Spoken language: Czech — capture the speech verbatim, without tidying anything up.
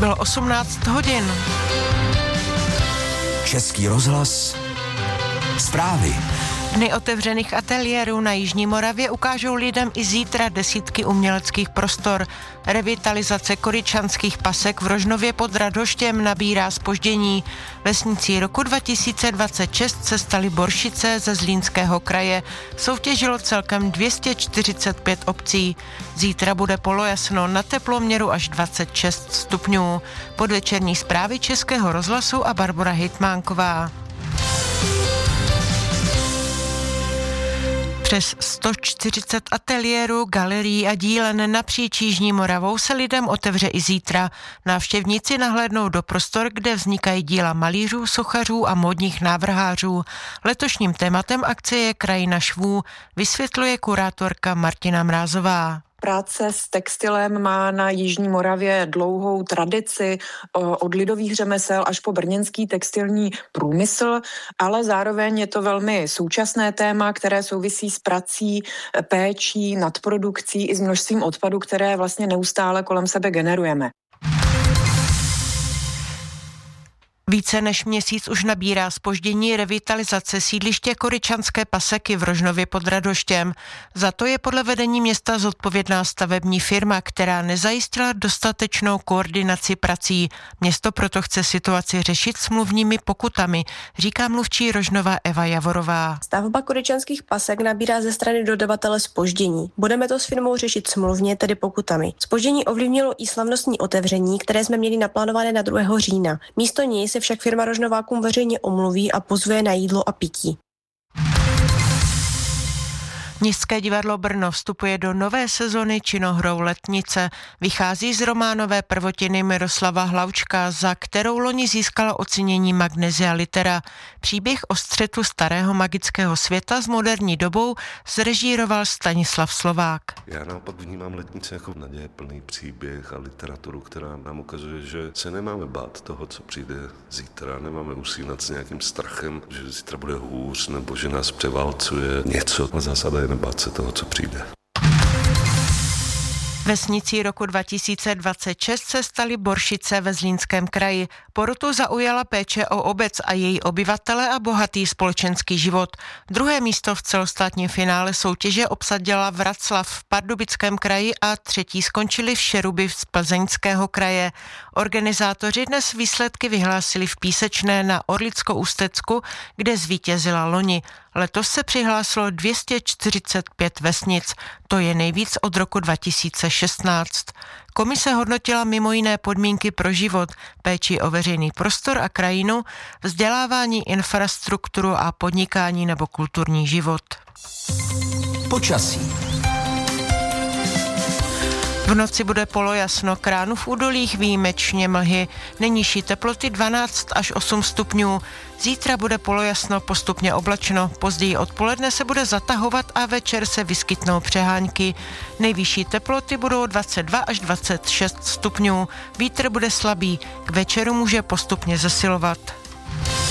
Bylo osmnáct hodin. Český rozhlas. Zprávy. Dny otevřených ateliérů na Jižní Moravě ukážou lidem i zítra desítky uměleckých prostor. Revitalizace koryčanských pasek v Rožnově pod Radhoštěm nabírá zpoždění. Vesnicí roku dva tisíce dvacet šest se staly Boršice ze Zlínského kraje. Soutěžilo celkem dvě stě čtyřicet pět obcí. Zítra bude polojasno, na teploměru až dvacet šest stupňů. Podvečerní zprávy Českého rozhlasu a Barbora Hejtmánková. Přes sto čtyřicet ateliérů, galerií a dílen napříč Jižní Moravou se lidem otevře i zítra. Návštěvníci nahlédnou do prostor, kde vznikají díla malířů, sochařů a módních návrhářů. Letošním tématem akce je Krajina švů, vysvětluje kurátorka Martina Mrázová. Práce s textilem má na Jižní Moravě dlouhou tradici od lidových řemesel až po brněnský textilní průmysl, ale zároveň je to velmi současné téma, které souvisí s prací, péčí, nadprodukcí i s množstvím odpadu, které vlastně neustále kolem sebe generujeme. Více než měsíc už nabírá zpoždění revitalizace sídliště Koryčanské paseky v Rožnově pod Radhoštěm. Za to je podle vedení města zodpovědná stavební firma, která nezajistila dostatečnou koordinaci prací. Město proto chce situaci řešit smluvními pokutami, říká mluvčí Rožnova Eva Javorová. Stavba koryčanských pasek nabírá ze strany dodavatele zpoždění. Budeme to s firmou řešit smluvně, tedy pokutami. Zpoždění ovlivnilo i slavnostní otevření, které jsme měli naplánované na druhého října. Místo něj se však firma Rožnovákům veřejně omluví a pozve na jídlo a pití. Městské divadlo Brno vstupuje do nové sezony činohrou Letnice. Vychází z románové prvotiny Miroslava Hlavčka, za kterou loni získala ocenění Magnesia Litera. Příběh o střetu starého magického světa s moderní dobou zrežíroval Stanislav Slovák. Já naopak vnímám Letnice jako nadějeplný příběh a literaturu, která nám ukazuje, že se nemáme bát toho, co přijde zítra. Nemáme usínat s nějakým strachem, že zítra bude hůř nebo že nás převálcuje něco. A zásada je nebát se toho, co přijde. Vesnicí roku dva tisíce dvacet šest se staly Boršice ve Zlínském kraji. Porotu zaujala péče o obec a její obyvatele a bohatý společenský život. Druhé místo v celostátním finále soutěže obsadila Vraclav v Pardubickém kraji a třetí skončili v Šeruby z Plzeňského kraje. Organizátoři dnes výsledky vyhlásili v Písečné na Orlicko-Ústecku, kde zvítězila loni. Letos se přihlásilo dvě stě čtyřicet pět vesnic, to je nejvíc od roku dva tisíce šestnáct. Komise hodnotila mimo jiné podmínky pro život, péči o veřejný prostor a krajinu, vzdělávání, infrastrukturu a podnikání nebo kulturní život. Počasí. V noci bude polojasno, kránu v údolích výjimečně mlhy, nejnižší teploty dvanáct až osm stupňů. Zítra bude polojasno, postupně oblačno, později odpoledne se bude zatahovat a večer se vyskytnou přehánky. Nejvyšší teploty budou dvacet dva až dvacet šest stupňů, vítr bude slabý, k večeru může postupně zesilovat.